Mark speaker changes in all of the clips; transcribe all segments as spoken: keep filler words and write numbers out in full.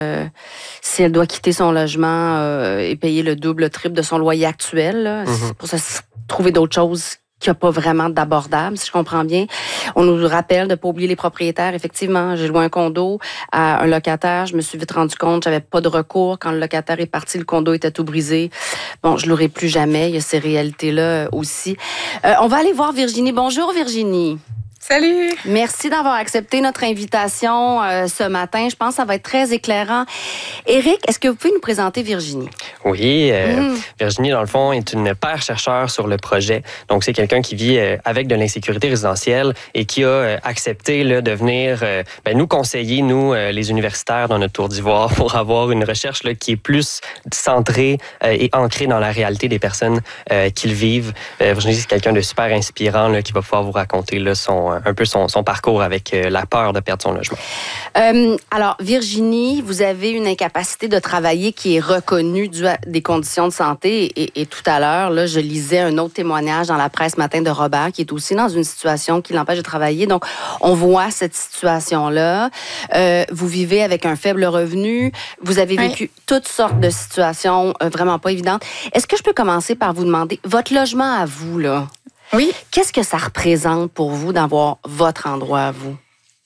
Speaker 1: euh, si elle doit quitter son logement euh, et payer le double, le triple de son loyer actuel, là, mm-hmm. pour se trouver d'autres choses qu'il n'y a pas vraiment d'abordable, si je comprends bien. On nous rappelle de ne pas oublier les propriétaires. Effectivement, j'ai loué un condo à un locataire. Je me suis vite rendu compte que j'avais pas de recours. Quand le locataire est parti, le condo était tout brisé. Bon, je l'aurai plus jamais. Il y a ces réalités-là aussi. Euh, on va aller voir Virginie. Bonjour, Virginie.
Speaker 2: Salut!
Speaker 1: Merci d'avoir accepté notre invitation euh, ce matin. Je pense que ça va être très éclairant. Éric, est-ce que vous pouvez nous présenter Virginie?
Speaker 3: Oui, euh, mmh. Virginie, dans le fond, est une paire-chercheur sur le projet. Donc, c'est quelqu'un qui vit euh, avec de l'insécurité résidentielle et qui a euh, accepté là, de venir euh, ben, nous conseiller, nous, euh, les universitaires, dans notre tour d'ivoire, pour avoir une recherche là, qui est plus centrée euh, et ancrée dans la réalité des personnes euh, qui le vivent. Euh, Virginie, c'est quelqu'un de super inspirant là, qui va pouvoir vous raconter là, son un peu son, son parcours avec euh, la peur de perdre son logement.
Speaker 1: Euh, alors, Virginie, vous avez une incapacité de travailler qui est reconnue due à des conditions de santé. Et, et tout à l'heure, là, je lisais un autre témoignage dans la presse matin de Robert, qui est aussi dans une situation qui l'empêche de travailler. Donc, on voit cette situation-là. Euh, vous vivez avec un faible revenu. Vous avez vécu oui. toutes sortes de situations euh, vraiment pas évidentes. Est-ce que je peux commencer par vous demander, votre logement à vous, là,
Speaker 2: oui.
Speaker 1: qu'est-ce que ça représente pour vous d'avoir votre endroit à vous?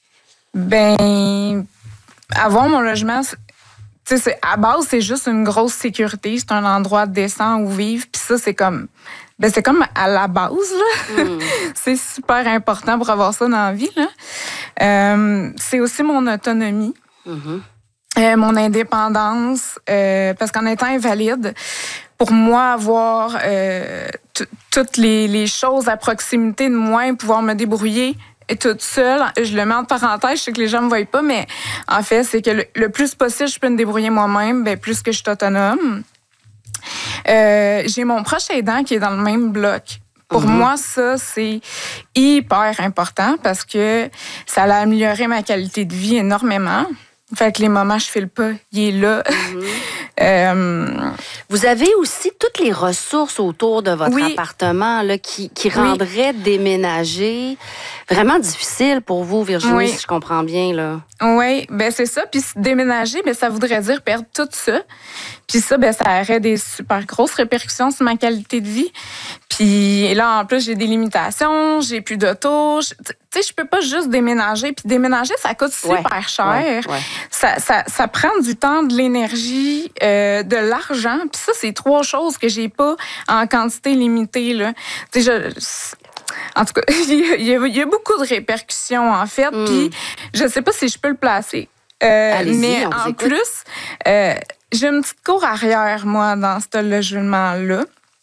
Speaker 2: Ben, avoir mon logement, tu sais, à base, c'est juste une grosse sécurité. C'est un endroit décent où vivre. Puis ça, c'est comme, ben, c'est comme à la base, là. Mm. C'est super important pour avoir ça dans la vie, là. Euh, c'est aussi mon autonomie. Mm-hmm. Euh, mon indépendance. Euh, parce qu'en étant invalide, pour moi, avoir euh, t- toutes les, les choses à proximité de moi et pouvoir me débrouiller et toute seule, je le mets en parenthèse, je sais que les gens ne me voient pas, mais en fait, c'est que le, le plus possible, je peux me débrouiller moi-même, bien, plus que je suis autonome. Euh, j'ai mon proche aidant qui est dans le même bloc. Pour mm-hmm. moi, ça, c'est hyper important parce que ça a amélioré ma qualité de vie énormément. Fait que les moments, je file pas, il est là. Mm-hmm. euh,
Speaker 1: Vous avez aussi toutes les ressources autour de votre oui. appartement là, qui, qui rendraient oui. déménager vraiment difficile pour vous, Virginie, oui. si je comprends bien. Là.
Speaker 2: Oui, ben c'est ça. Puis déménager, ben ça voudrait dire perdre tout ça. Puis ça, ben ça aurait des super grosses répercussions sur ma qualité de vie. Puis là, en plus, j'ai des limitations, j'ai plus d'auto. Tu sais, je peux pas juste déménager. Puis déménager, ça coûte super ouais, cher. Ouais, ouais. Ça, ça, ça prend du temps, de l'énergie, euh, de l'argent. Puis ça, c'est trois choses que j'ai pas en quantité limitée. Là. Tu sais, je... En tout cas, il y, a, il y a beaucoup de répercussions, en fait. Mm. Puis je sais pas si je peux le placer. Euh, mais en écoute. plus, euh, j'ai une petite cour arrière, moi, dans ce logement-là.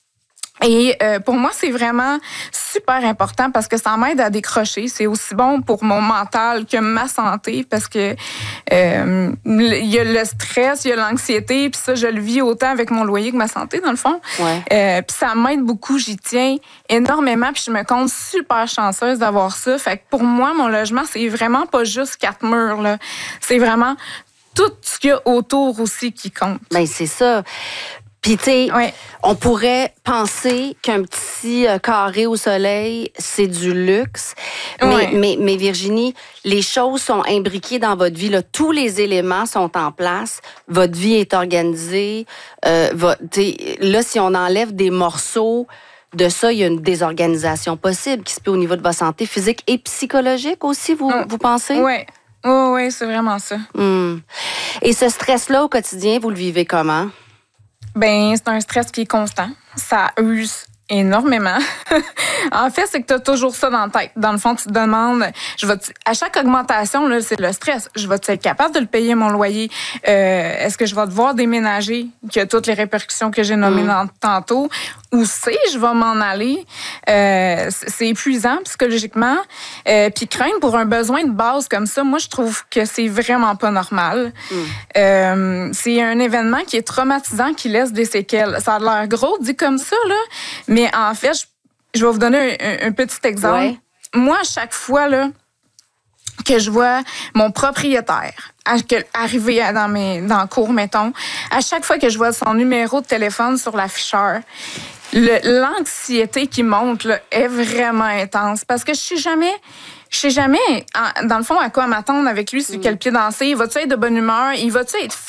Speaker 2: Et euh, pour moi, c'est vraiment super important parce que ça m'aide à décrocher. C'est aussi bon pour mon mental que ma santé parce que euh, il y a le stress, il y a l'anxiété, puis ça, je le vis autant avec mon loyer que ma santé, dans le fond.
Speaker 1: Ouais.
Speaker 2: Euh, puis ça m'aide beaucoup, j'y tiens énormément, puis je me compte super chanceuse d'avoir ça. Fait que pour moi, mon logement, c'est vraiment pas juste quatre murs, là. C'est vraiment tout ce qu'il y a autour aussi qui compte.
Speaker 1: Bien, c'est ça. Puis, tu sais,
Speaker 2: ouais.
Speaker 1: on pourrait penser qu'un petit euh, carré au soleil, c'est du luxe. Mais,
Speaker 2: ouais.
Speaker 1: mais, mais Virginie, les choses sont imbriquées dans votre vie. Là. Tous les éléments sont en place. Votre vie est organisée. Euh, va, là, si on enlève des morceaux de ça, il y a une désorganisation possible qui se peut au niveau de votre santé physique et psychologique aussi, vous,
Speaker 2: mmh.
Speaker 1: vous pensez?
Speaker 2: Oui, oui, oui, c'est vraiment ça.
Speaker 1: Mmh. Et ce stress-là au quotidien, vous le vivez comment?
Speaker 2: Ben, c'est un stress qui est constant. Ça use énormément. En fait, c'est que tu as toujours ça dans la tête. Dans le fond, tu te demandes, je vais à chaque augmentation, là, c'est le stress. Je vais être capable de le payer, mon loyer? Euh, est-ce que je vais devoir déménager? Qu'il y a toutes les répercussions que j'ai nommées mmh. tantôt. Où c'est je vais m'en aller? Euh, c'est épuisant psychologiquement. Euh, Puis craindre pour un besoin de base comme ça, moi, je trouve que c'est vraiment pas normal. Mmh. Euh, c'est un événement qui est traumatisant, qui laisse des séquelles. Ça a l'air gros dit comme ça, là, mais en fait, je, je vais vous donner un, un petit exemple.
Speaker 1: Ouais.
Speaker 2: Moi, à chaque fois là, que je vois mon propriétaire arriver dans, mes, dans la cour, mettons, à chaque fois que je vois son numéro de téléphone sur l'afficheur, le, l'anxiété qui monte là, est vraiment intense parce que je sais jamais... Je sais jamais, dans le fond, à quoi m'attendre avec lui, sur quel pied danser. Il va-tu être de bonne humeur? Il va-tu être